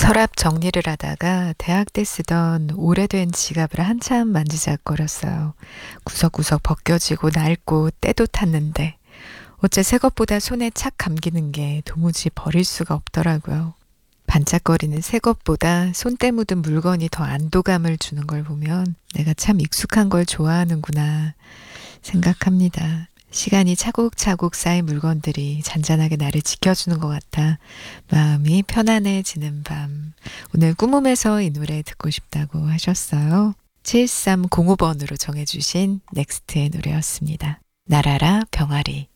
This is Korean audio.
서랍 정리를 하다가 대학 때 쓰던 오래된 지갑을 한참 만지작거렸어요. 구석구석 벗겨지고 낡고 때도 탔는데 어째 새 것보다 손에 착 감기는 게 도무지 버릴 수가 없더라고요. 반짝거리는 새 것보다 손때 묻은 물건이 더 안도감을 주는 걸 보면 내가 참 익숙한 걸 좋아하는구나 생각합니다. 시간이 차곡차곡 쌓인 물건들이 잔잔하게 나를 지켜주는 것 같아 마음이 편안해지는 밤. 오늘 꿈음에서 이 노래 듣고 싶다고 하셨어요. 7305번으로 정해주신 넥스트의 노래였습니다. 나라라 병아리.